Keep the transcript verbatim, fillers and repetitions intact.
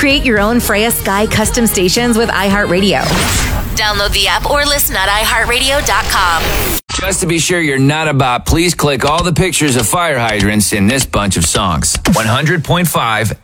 Create your own Freya Sky custom stations with iHeartRadio. Download the app or listen at i heart radio dot com. Just to be sure you're not a bot, please click all the pictures of fire hydrants in this bunch of songs. one hundred point five